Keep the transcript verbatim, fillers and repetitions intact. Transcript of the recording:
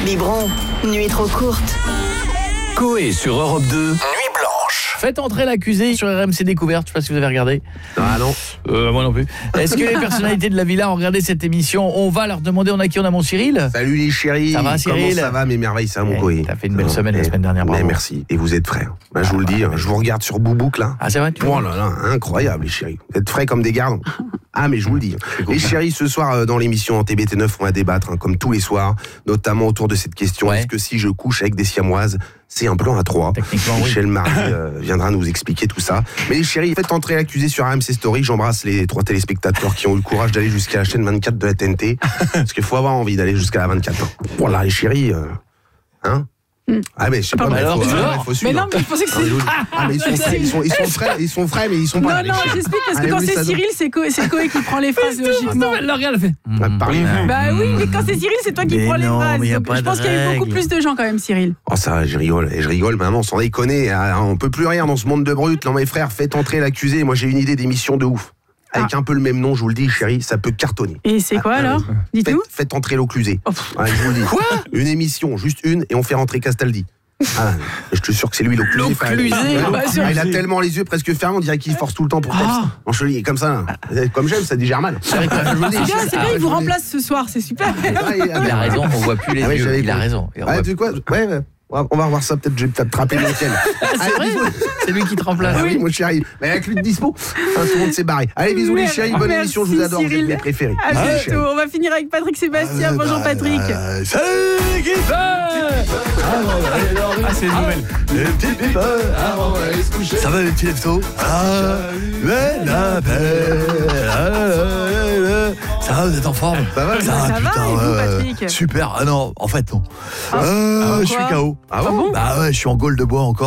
Biberon, nuit trop courte. Coé sur Europe deux, Nuit Blanche. Faites entrer l'accusé sur R M C Découverte, je sais pas si vous avez regardé. Ah non. Euh, moi non plus. Est-ce que les personnalités de la villa ont regardé cette émission? On va leur demander, on a qui? On a mon Cyril. Salut les chéris. Ça va, Cyril? Comment ça va, mes merveilles, ça, mon Eh, Coé? t'as fait une belle Non, semaine la eh, semaine dernière, bravo. mais merci. Et vous êtes frais. Ben, je vous le dis, hein, je vous regarde sur Boubouk, là. Ah, c'est vrai, tu Oh là là, incroyable, les chéris. Vous êtes frais comme des gardes. Ah, mais je vous le dis. Les chéris, ce soir, euh, dans l'émission en T B T neuf, on va débattre, hein, comme tous les soirs, notamment autour de cette question. Ouais. Est-ce que si je couche avec des siamoises, c'est un plan à trois? Techniquement, oui. Michel Marie euh, viendra nous expliquer tout ça. Mais les chéris, faites entrer l'accusé sur R M C Story. J'embrasse les trois téléspectateurs qui ont eu le courage d'aller jusqu'à la chaîne vingt-quatre de la T N T. Parce qu'il faut avoir envie d'aller jusqu'à la vingt-quatre. Voilà, les chéris. Euh, hein Ah mais je sais pas, mais alors, il faut, tu ah, vois. il faut Mais suivre. non, mais je pensais que Ah, mais c'est... je vous dis- ah, mais ils sont frais, ils sont, ils sont frais, ils sont frais, mais ils sont pas Non, là, les non, chéris. j'explique parce que Allez, quand oui, c'est ça Cyril, c'est Coé c'est Coé qui prend les phrases logiquement. Elle le regarde, elle fait. Ah, parlez. Bah oui, mais quand c'est Cyril, c'est toi qui Mais prends les non, phrases. mais y a Donc, pas je de pense qu'il y a eu beaucoup règle. plus de gens quand même, Cyril. Oh ça, je rigole, et je rigole, maman, sans déconner, ah, on peut plus rire dans ce monde de brutes. Non mes frères, faites entrer l'accusé. Moi j'ai une idée d'émission de ouf. Avec Ah. un peu le même nom, je vous le dis, chérie, ça peut cartonner. Et c'est quoi Ah, alors ah, Dis Faites, tout. faites entrer l'occlusé. Oh, pff. Ah, je vous le dis. Quoi Une émission, juste une, et on fait rentrer Castaldi. Ah, je te jure que c'est lui l'occlusé. L'occlusé, Enfin, bah, ah, il a tellement les yeux presque fermés, on dirait qu'il force tout le temps pour texte. Ah. En chevalier, comme ça. Comme j'aime, ça digère mal. C'est vrai que- Je vous le dis, C'est bien, je- c'est ah, bien, je il vous le dis. remplace ce soir, c'est super. Ah, il Il a raison, on voit plus les Ah ouais, yeux. j'avais Il a compris. raison. Et on Ouais, voit- tu sais quoi Ouais, ouais. On va revoir ça, peut-être je vais peut-être trapper le week-end. C'est vrai, c'est lui qui te remplace. Ah oui, mon chéri. Mais avec lui de dispo, hein, tout le monde s'est barré. Allez, bisous les Merci, chéris, bonne émission, je vous adore, vous êtes Cyril. mes préférés. À Bisous, les chéris. bientôt. On va finir avec Patrick Sébastien. Bonjour Patrick. Euh, salut l'équipe. Ah, c'est une nouvelle. Les petits pipes avant d'aller se coucher. Ça va les petits leftos? Ah, mais la paix. Ah, là, là, là. Ça va, vous êtes en forme? Ça va, Ça va, et vous, ouais, Patrick? ouais. Super. Ah non, en fait non. Ah, Euh, ah, je suis quoi K O. Ah bon Bah ouais, je suis en Gaule de bois encore.